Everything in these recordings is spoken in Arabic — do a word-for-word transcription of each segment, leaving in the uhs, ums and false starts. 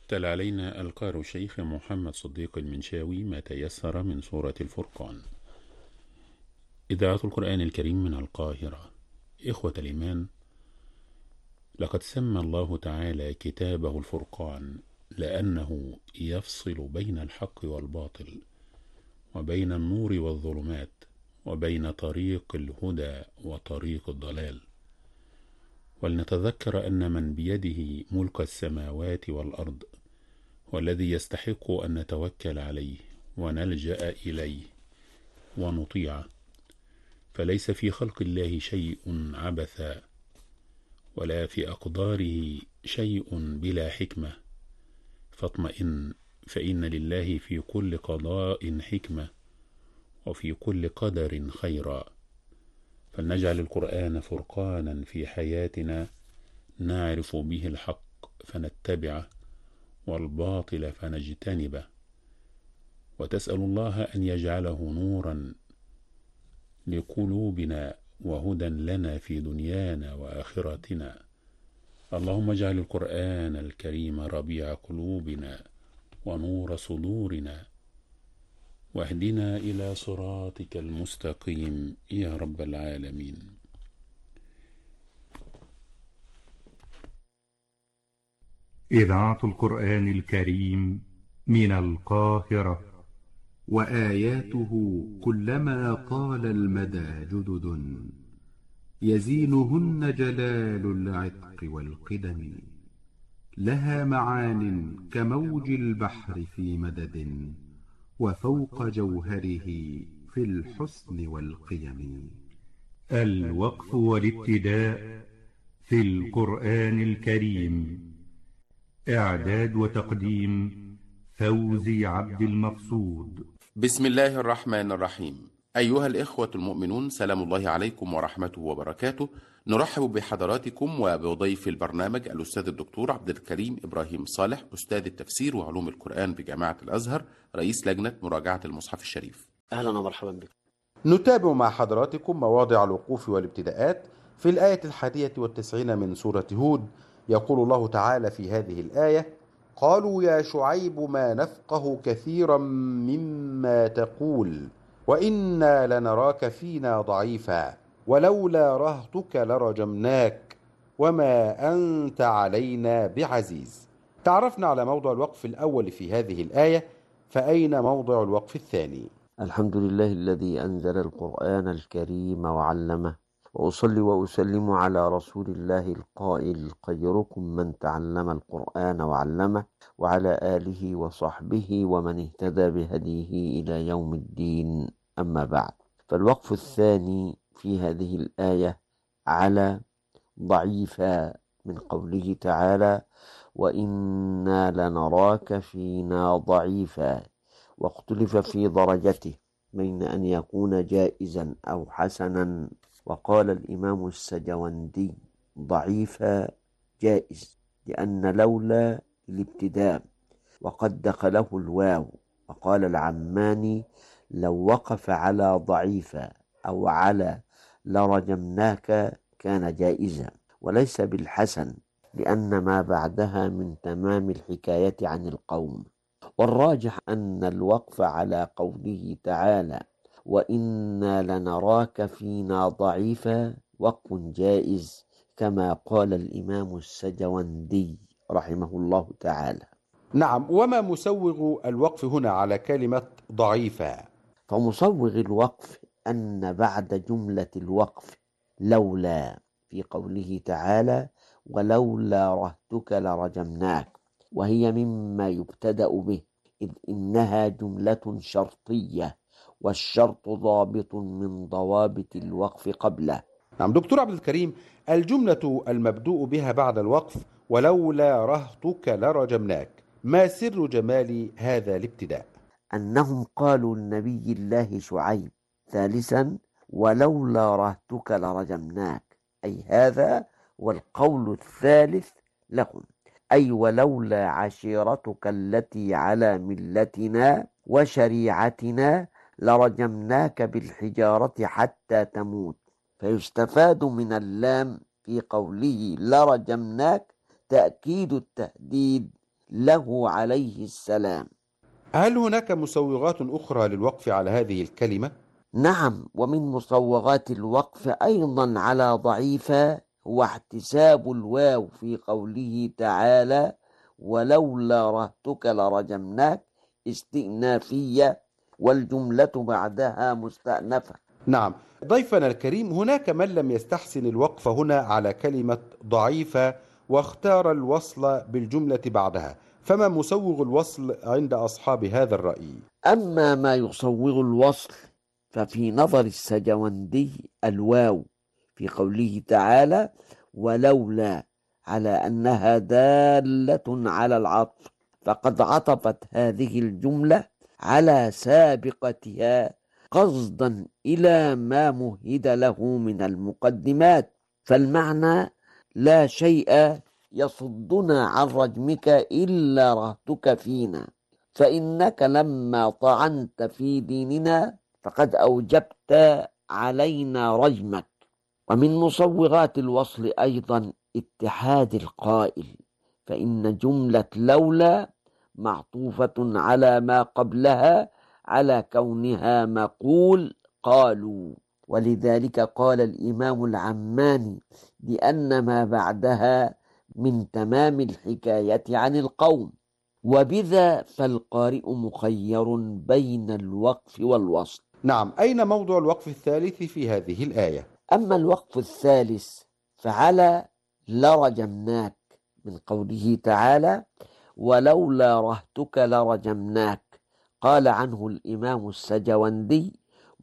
تلا علينا القارئ الشيخ محمد صديق المنشاوي ما تيسر من سورة الفرقان. إذاعة القرآن الكريم من القاهرة. إخوة الإيمان، لقد سمى الله تعالى كتابه الفرقان لأنه يفصل بين الحق والباطل، وبين النور والظلمات، وبين طريق الهدى وطريق الضلال. ولنتذكر أن من بيده ملك السماوات والأرض والذي يستحق أن نتوكل عليه ونلجأ إليه ونطيعه، فليس في خلق الله شيء عبثا، ولا في أقداره شيء بلا حكمة. فاطمئن، فإن لله في كل قضاء حكمة، وفي كل قدر خيرا. فلنجعل القرآن فرقانا في حياتنا نعرف به الحق فنتبعه، والباطل فنجتنبه، وتسأل الله أن يجعله نورا لقلوبنا وهدى لنا في دنيانا وآخرتنا. اللهم اجعل القرآن الكريم ربيع قلوبنا ونور صدورنا، واهدنا إلى صراطك المستقيم يا رب العالمين. إذاعة القرآن الكريم من القاهرة. وآياته كلما طال المدى جدد، يزينهن جلال العتق والقدم. لها معان كموج البحر في مدد، وفوق جوهره في الحسن والقيم. الوقف والابتداء في القرآن الكريم. إعداد وتقديم فوزي عبد المقصود. بسم الله الرحمن الرحيم. أيها الإخوة المؤمنون، سلام الله عليكم ورحمته وبركاته. نرحب بحضراتكم وبضيف البرنامج الأستاذ الدكتور عبد الكريم إبراهيم صالح، أستاذ التفسير وعلوم القرآن بجامعة الأزهر، رئيس لجنة مراجعة المصحف الشريف. أهلا ومرحبا بك. نتابع مع حضراتكم مواضع الوقوف والابتداءات في الآية الحادية والتسعين من سورة هود. يقول الله تعالى في هذه الآية: قالوا يا شعيب ما نفقه كثيرا مما تقول، وإنا لنراك فينا ضعيفا، ولولا رهطك لرجمناك، وما أنت علينا بعزيز. تعرفنا على موضع الوقف الأول في هذه الآية، فأين موضع الوقف الثاني؟ الحمد لله الذي أنزل القرآن الكريم وعلمه، وأصلي وأسلم على رسول الله القائل: خيركم من تعلم القرآن وعلمه، وعلى آله وصحبه ومن اهتدى بهديه إلى يوم الدين. أما بعد، فالوقف الثاني في هذه الآية على ضعيفا من قوله تعالى: وإنا لنراك فينا ضعيفا. واختلف في درجته بين أن يكون جائزا أو حسنا، وقال الإمام السجوندي: ضعيفا جائز، لأن لولا الابتداء وقد دخله الواو. وقال العماني: لو وقف على ضعيفا أو على لرجمناك كان جائزا، وليس بالحسن، لأن ما بعدها من تمام الحكاية عن القوم. والراجح أن الوقف على قوله تعالى: وإنا لنراك فينا ضعيفا وقف جائز، كما قال الإمام السجوندي رحمه الله تعالى. نعم، وما مسوغ الوقف هنا على كلمة ضعيفا؟ فمصوغ الوقف أن بعد جملة الوقف لولا في قوله تعالى: ولولا رهتك لرجمناك، وهي مما يبتدأ به، إذ إنها جملة شرطية، والشرط ضابط من ضوابط الوقف قبله. نعم دكتور عبد الكريم، الجملة المبدوء بها بعد الوقف ولولا رهطك لرجمناك، ما سر جمال هذا الابتداء؟ أنهم قالوا لنبي الله شعيب ثالثا: ولولا رهتك لرجمناك، أي هذا والقول الثالث لهم، أي ولولا عشيرتك التي على ملتنا وشريعتنا لرجمناك بالحجارة حتى تموت. فيستفاد من اللام في قوله لرجمناك تأكيد التهديد له عليه السلام. هل هناك مسوغات أخرى للوقف على هذه الكلمة؟ نعم، ومن مصوغات الوقف أيضا على ضعيفة هو احتساب الواو في قوله تعالى ولولا رهتك لرجمناك استئنافية والجملة بعدها مستأنفة. نعم. ضيفنا الكريم، هناك من لم يستحسن الوقف هنا على كلمة ضعيفة واختار الوصل بالجملة بعدها، فما مسوغ الوصل عند أصحاب هذا الرأي؟ أما ما يصوغ الوصل ففي نظر السجوندي الواو في قوله تعالى ولولا على أنها دالة على العطف، فقد عطفت هذه الجملة على سابقتها قصدا إلى ما مهد له من المقدمات، فالمعنى لا شيء يصدنا عن رجمك إلا رهتك فينا، فإنك لما طعنت في ديننا فقد أوجبت علينا رجمك. ومن مصوغات الوصل أيضا اتحاد القائل، فإن جملة لولا معطوفة على ما قبلها على كونها مقول قالوا، ولذلك قال الإمام العماني بأن ما بعدها من تمام الحكاية عن القوم، وبذا فالقارئ مخير بين الوقف والوصل. نعم. أين موضع الوقف الثالث في هذه الآية؟ أما الوقف الثالث فعلى لرجمناك من قوله تعالى ولولا رهتك لرجمناك، قال عنه الإمام السجوندي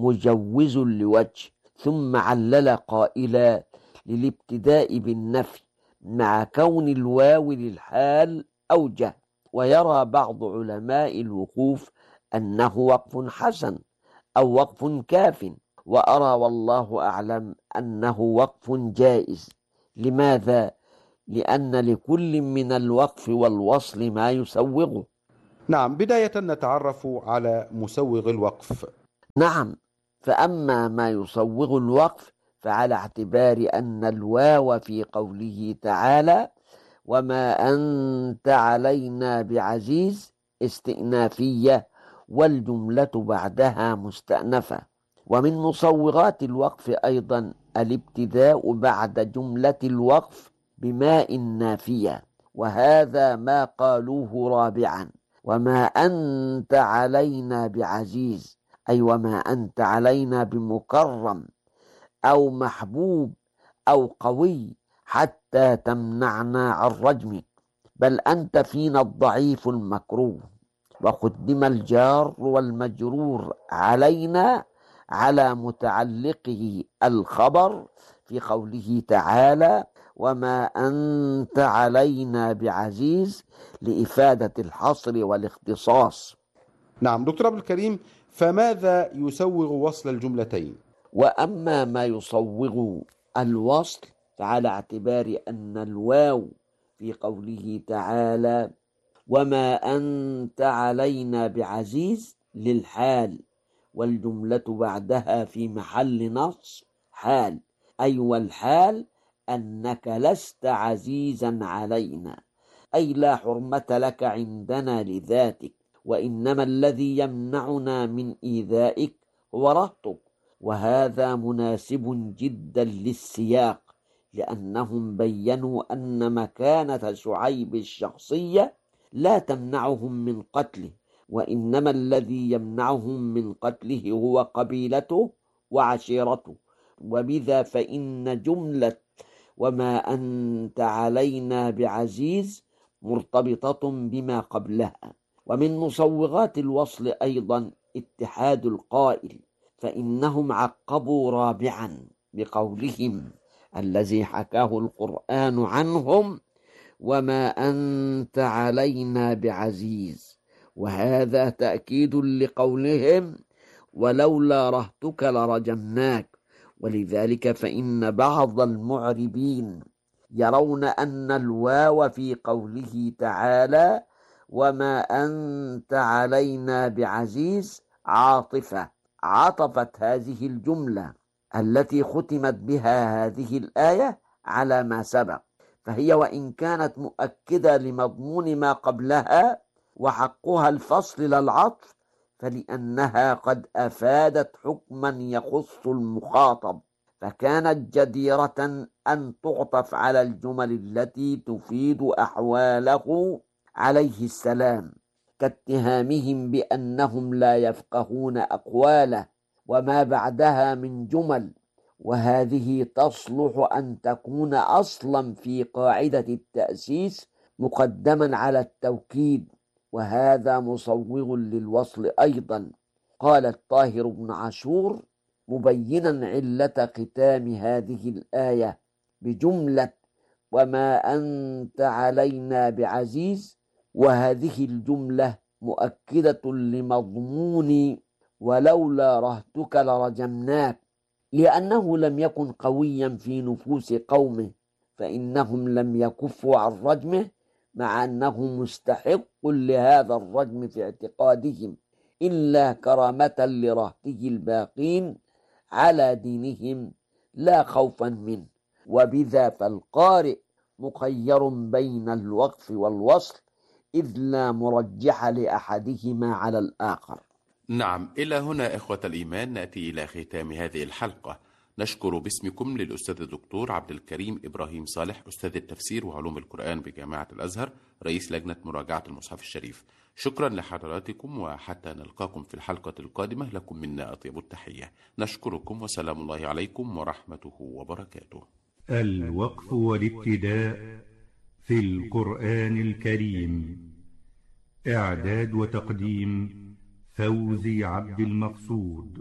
مجوز لوجه، ثم علل قائلا للابتداء بالنفي مع كون الواو للحال أوجه. ويرى بعض علماء الوقوف أنه وقف حسن أو وقف كاف، وأرى والله أعلم أنه وقف جائز. لماذا؟ لأن لكل من الوقف والوصل ما يسوغه. نعم. بداية نتعرف على مسوغ الوقف. نعم، فأما ما يصوغ الوقف فعلى اعتبار أن الواو في قوله تعالى وما أنت علينا بعزيز استئنافية والجملة بعدها مستأنفة. ومن مصوغات الوقف أيضا الابتداء بعد جملة الوقف بماء نافية، وهذا ما قالوه رابعا وما أنت علينا بعزيز، أي وما أنت علينا بمكرم أو محبوب أو قوي حتى تمنعنا عن رجمك، بل أنت فينا الضعيف المكروه. وقدم الجار والمجرور علينا على متعلقه الخبر في قوله تعالى وما أنت علينا بعزيز لإفادة الحصر والاختصاص. نعم. دكتور عبد الكريم، فماذا يسوغ وصل الجملتين؟ وأما ما يصوغ الوصل فعلى اعتبار أن الواو في قوله تعالى وما أنت علينا بعزيز للحال، والجملة بعدها في محل نصب حال، أي والحال أنك لست عزيزا علينا، أي لا حرمة لك عندنا لذاتك، وإنما الذي يمنعنا من إيذائك هو رهطك. وهذا مناسب جدا للسياق، لأنهم بيّنوا أن مكانة شعيب الشخصية لا تمنعهم من قتله، وإنما الذي يمنعهم من قتله هو قبيلته وعشيرته. وبذا فإن جملة وما أنت علينا بعزيز مرتبطة بما قبلها. ومن مصوغات الوصل أيضا اتحاد القائل، فإنهم عقبوا رابعا بقولهم الذي حكاه القرآن عنهم وما أنت علينا بعزيز، وهذا تأكيد لقولهم ولولا رهتك لرجمناك. ولذلك فإن بعض المعربين يرون أن الواو في قوله تعالى وما أنت علينا بعزيز عاطفة، عطفت هذه الجملة التي ختمت بها هذه الآية على ما سبق، فهي وإن كانت مؤكدة لمضمون ما قبلها وحقها الفصل لا العطف، فلأنها قد أفادت حكما يخص المخاطب، فكانت جديرة أن تعطف على الجمل التي تفيد أحواله عليه السلام، كاتهامهم بأنهم لا يفقهون أقواله وما بعدها من جمل، وهذه تصلح أن تكون أصلا في قاعدة التأسيس مقدما على التوكيد، وهذا مصوغ للوصل أيضا. قال الطاهر بن عاشور مبينا علة ختام هذه الآية بجملة وما أنت علينا بعزيز، وهذه الجملة مؤكدة لمضمون ولولا رهتك لرجمناك، لأنه لم يكن قويا في نفوس قومه، فإنهم لم يكفوا عن رجمه مع أنه مستحق لهذا الرجم في اعتقادهم، إلا كرامة لرهته الباقين على دينهم لا خوفا منه. وبذا فالقارئ مخير بين الوقف والوصل، إذ لا مرجح لأحدهما على الآخر. نعم، إلى هنا إخوة الإيمان نأتي إلى ختام هذه الحلقة. نشكر باسمكم للأستاذ الدكتور عبد الكريم إبراهيم صالح، أستاذ التفسير وعلوم القرآن بجامعة الأزهر، رئيس لجنة مراجعة المصحف الشريف. شكرا لحضراتكم، وحتى نلقاكم في الحلقة القادمة لكم منا أطيب التحية. نشكركم وسلام الله عليكم ورحمته وبركاته. الوقف والابتداء في القرآن الكريم، إعداد وتقديم فوزي عبد المقصود.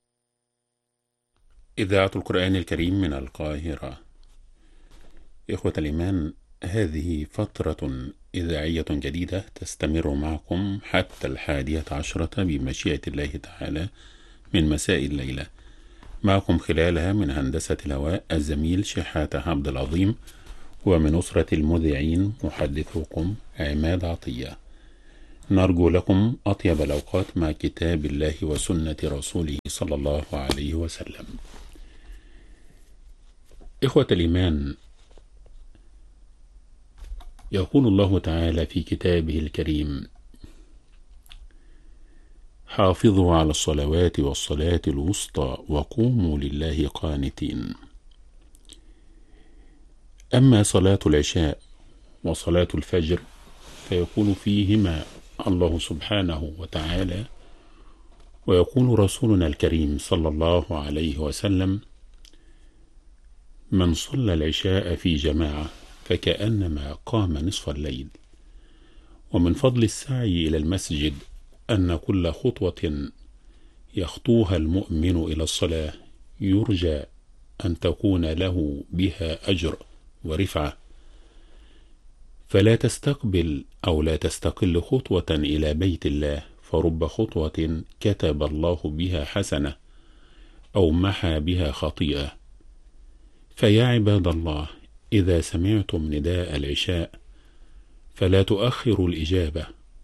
إذاعة القرآن الكريم من القاهرة. إخوة الإيمان، هذه فترة إذاعية جديدة تستمر معكم حتى الحادية عشرة بمشيئة الله تعالى من مساء الليلة. معكم خلالها من هندسة الهواء الزميل شحاتة عبد العظيم، ومن أسرة المذيعين محدثكم عماد عطية. نرجو لكم أطيب الأوقات مع كتاب الله وسنة رسوله صلى الله عليه وسلم. إخوة الإيمان، يقول الله تعالى في كتابه الكريم: حافظوا على الصلوات والصلاة الوسطى وقوموا لله قانتين. أما صلاة العشاء وصلاة الفجر فيقول فيهما الله سبحانه وتعالى، ويقول رسولنا الكريم صلى الله عليه وسلم: من صلى العشاء في جماعة فكأنما قام نصف الليل. ومن فضل السعي إلى المسجد أن كل خطوة يخطوها المؤمن إلى الصلاة يرجى أن تكون له بها أجر ورفعة، فلا تستقبل أو لا تستقل خطوة إلى بيت الله، فرب خطوة كتب الله بها حسنة أو محى بها خطيئة. فيا عباد الله، إذا سمعتم نداء العشاء فلا تؤخروا الإجابة،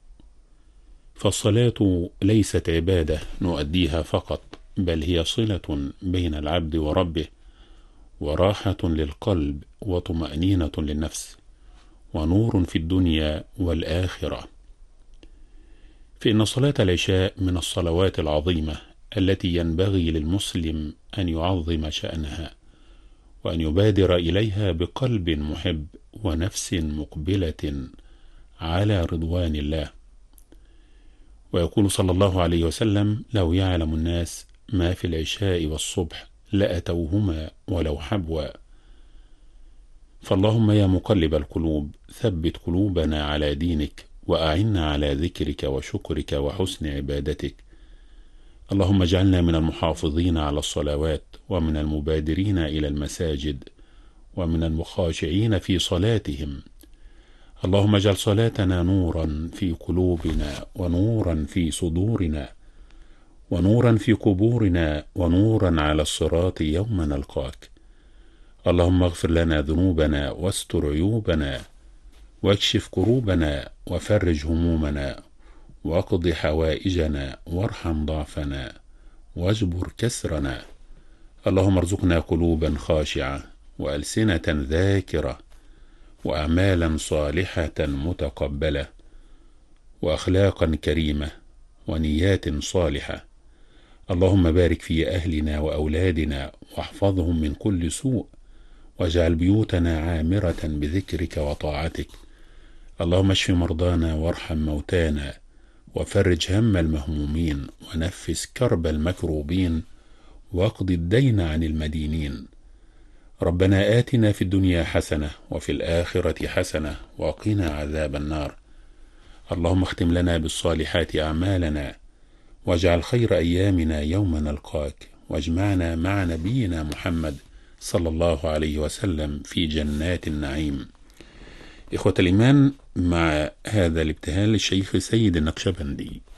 فالصلاة ليست عبادة نؤديها فقط، بل هي صلة بين العبد وربه، وراحة للقلب وطمأنينة للنفس، ونور في الدنيا والآخرة. فإن صلاة العشاء من الصلوات العظيمة التي ينبغي للمسلم أن يعظم شأنها، وأن يبادر إليها بقلب محب ونفس مقبلة على رضوان الله. ويقول صلى الله عليه وسلم: لو يعلم الناس ما في العشاء والصبح لأتوهما ولو حبوا. فاللهم يا مقلب القلوب ثبت قلوبنا على دينك، وأعنا على ذكرك وشكرك وحسن عبادتك. اللهم اجعلنا من المحافظين على الصلوات، ومن المبادرين إلى المساجد، ومن المخاشعين في صلاتهم. اللهم اجعل صلاتنا نورا في قلوبنا، ونورا في صدورنا، ونورا في قبورنا، ونورا على الصراط يوم نلقاك. اللهم اغفر لنا ذنوبنا واستر عيوبنا، واكشف كروبنا، وفرج همومنا، واقض حوائجنا، وارحم ضعفنا، واجبر كسرنا. اللهم ارزقنا قلوبا خاشعة، وألسنة ذاكرة، وأعمالا صالحة متقبلة، وأخلاقا كريمة، ونيات صالحة. اللهم بارك في أهلنا وأولادنا واحفظهم من كل سوء، واجعل بيوتنا عامرة بذكرك وطاعتك. اللهم اشف مرضانا وارحم موتانا، وفرج هم المهمومين، ونفس كرب المكروبين، واقض الدين عن المدينين. ربنا آتنا في الدنيا حسنة وفي الآخرة حسنة وقنا عذاب النار. اللهم اختم لنا بالصالحات أعمالنا، واجعل خير أيامنا يوم نلقاك، واجمعنا مع نبينا محمد صلى الله عليه وسلم في جنات النعيم. إخوة الإيمان، مع هذا الابتهال للشيخ سيد النقشبندي.